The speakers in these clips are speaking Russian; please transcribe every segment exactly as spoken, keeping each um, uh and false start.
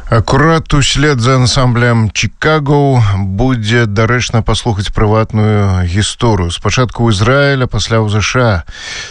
Акурат услед за ансамблем «Чикаго» будзе дарэчна паслухаць прыватную гісторыю. Спачатку ў Ізраіль, а пасля ў ЗША.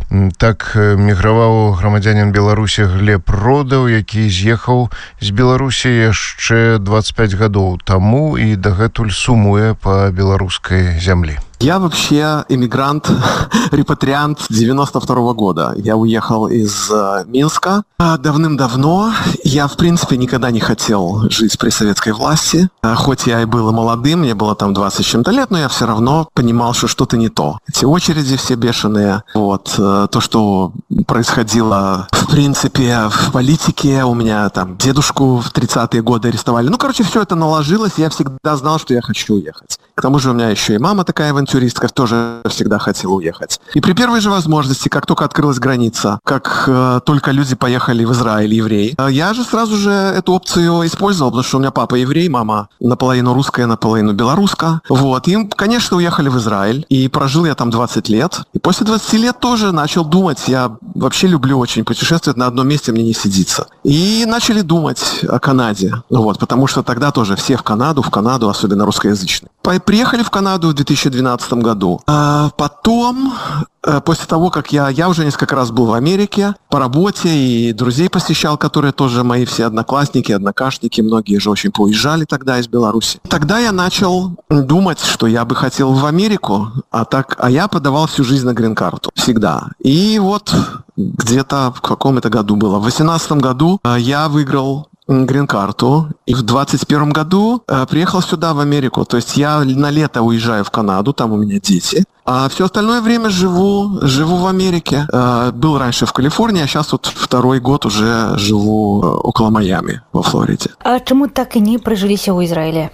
Так міграваў грамадзянін Беларусі Глеб Родаў, які з'ехаў з Беларусі яшчэ двадцать пять гадоў таму і дагэтуль сумуе па беларускай зямлі. Я вообще иммигрант, репатриант девяносто второго года. Я уехал из э, Минска давным-давно. Я, в принципе, никогда не хотел жить при советской власти. Хоть я и был молодым, мне было там двадцать с чем-то лет, но я все равно понимал, что что-то не то. Эти очереди все бешеные. Вот. То, что происходило, в принципе, в политике. У меня там дедушку в тридцатые годы арестовали. Ну, короче, все это наложилось, и я всегда знал, что я хочу уехать. К тому же у меня еще и мама такая авантюристка, тоже всегда хотела уехать. И при первой же возможности, как только открылась граница, как э, только люди поехали в Израиль, евреи, э, я же сразу же эту опцию использовал, потому что у меня папа еврей, мама наполовину русская, наполовину белоруска. Вот. И, конечно, уехали в Израиль, и прожил я там двадцать лет. И после двадцати лет тоже начал думать, я вообще люблю очень путешествовать, на одном месте мне не сидится. И начали думать о Канаде, вот, потому что тогда тоже все в Канаду, в Канаду, особенно русскоязычные. Приехали в Канаду в две тысячи двенадцатом году. А потом, после того, как я, я уже несколько раз был в Америке по работе и друзей посещал, которые тоже мои все одноклассники, однокашники, многие же очень поуезжали тогда из Беларуси. Тогда я начал думать, что я бы хотел в Америку, а, так, а я подавал всю жизнь на грин-карту. Всегда. И вот где-то в каком это году было? В восемнадцатом году я выиграл грин-карту, и в двадцать первом году э, приехал сюда, в Америку. То есть я на лето уезжаю в Канаду, там у меня дети, а все остальное время живу, живу в Америке. Э, был раньше в Калифорнии, а сейчас вот второй год уже живу э, около Майами, во Флориде. А чему так и не прижились в Израиле?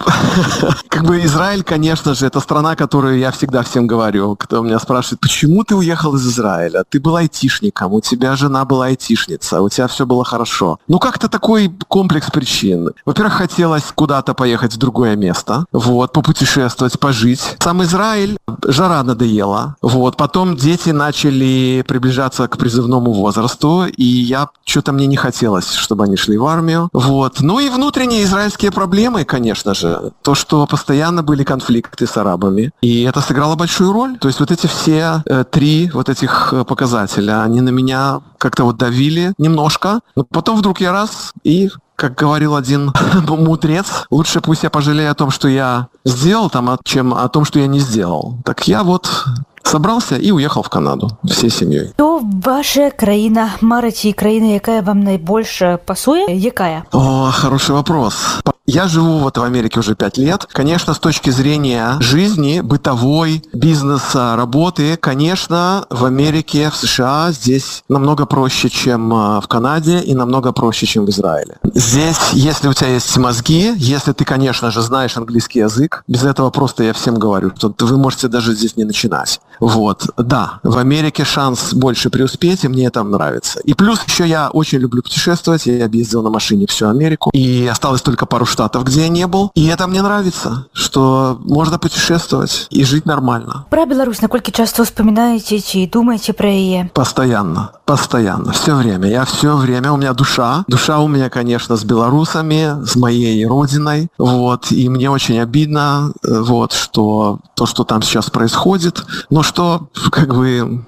Как бы Израиль, конечно же, это страна, которую я всегда всем говорю. Кто меня спрашивает, почему ты уехал из Израиля? Ты был айтишником, у тебя жена была айтишница, у тебя все было хорошо. Ну как-то такой комплекс причин. Во-первых, хотелось куда-то поехать в другое место, вот, попутешествовать, пожить. Сам Израиль, жара надоела, вот, потом дети начали приближаться к призывному возрасту, и я, что-то мне не хотелось, чтобы они шли в армию, вот. Ну и внутренние израильские проблемы, конечно же, то, что постоянно были конфликты с арабами, и это сыграло большую роль. То есть вот эти все э, три вот этих показателя, они на меня как-то вот давили немножко, но потом вдруг я раз и, как говорил один мудрец, лучше пусть я пожалею о том, что я сделал, там, чем о том, что я не сделал. Так я вот собрался и уехал в Канаду всей семьей. То ваша країна марить і країна, яка вам найбільше пасує, якая? О, хороший вопрос. Я живу вот в Америке уже пять лет. Конечно, с точки зрения жизни, бытовой, бизнеса, работы, конечно, в Америке, в США здесь намного проще, чем в Канаде, и намного проще, чем в Израиле. Здесь, если у тебя есть мозги, если ты, конечно же, знаешь английский язык, без этого просто я всем говорю, что вы можете даже здесь не начинать. Вот, да, в Америке шанс больше преуспеть, и мне это нравится. И плюс еще я очень люблю путешествовать, я объездил на машине всю Америку, и осталось только пару штатов, где я не был. И это мне нравится, что можно путешествовать и жить нормально. Про Беларусь насколько часто вспоминаете и думаете про ее? Постоянно, постоянно, все время. Я все время, у меня душа. Душа у меня, конечно, с белорусами, с моей родиной. Вот, и мне очень обидно, вот, что то, что там сейчас происходит, но что, как бы...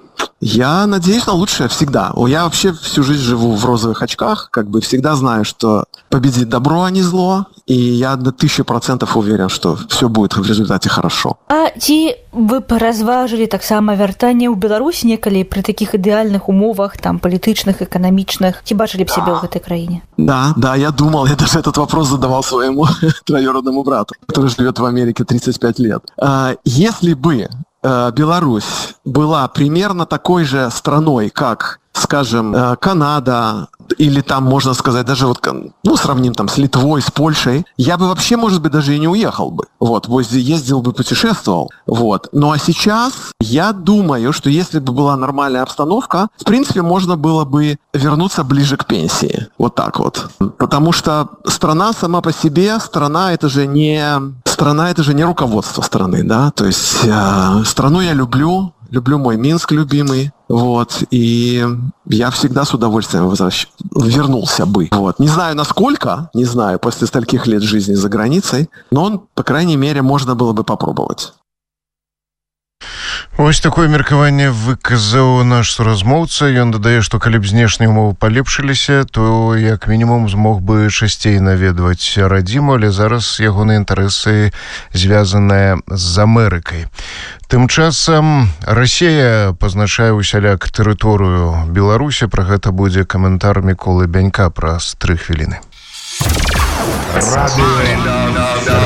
Я надеюсь на лучшее всегда. Я вообще всю жизнь живу в розовых очках, как бы всегда знаю, что победит добро, а не зло, и я на тысячу процентов уверен, что все будет в результате хорошо. А ці вы б разважили таксама вяртанне ў Беларусь некалі пры такіх ідэальных умовах, там, палітычных, эканамічных? Ці бачылі б сябе ў гэтай краіне? Да, да, я думал, я даже этот вопрос задавал своему троюродному брату, который живет в Америке тридцать пять лет. Если бы Беларусь была примерно такой же страной, как, скажем, Канада, или там, можно сказать, даже вот, ну, сравним там с Литвой, с Польшей, я бы вообще, может быть, даже и не уехал бы. Вот, ездил бы, путешествовал. Вот. Ну, а сейчас я думаю, что если бы была нормальная обстановка, в принципе, можно было бы вернуться ближе к пенсии. Вот так вот. Потому что страна сама по себе, страна это же не... Страна это же не руководство страны, да, то есть э, страну я люблю, люблю мой Минск любимый, вот, и я всегда с удовольствием возвращ... вернулся бы. Вот. Не знаю, насколько, не знаю, после стольких лет жизни за границей, но он, по крайней мере, можно было бы попробовать. Ось такое меркаванне выказаў наш суразмоўца. Ён дадае, што калі б знешнія ўмовы палепшыліся, то як мінімум змог бы часцей наведваць радзіму, але зараз ягоныя інтарэсы звязаныя з Амерыкай. Тым часам Расія пазначае ўсяляк тэрыторыю Беларусі. Пра гэта будзе каментар Міколы Бянька праз тры хвіліны.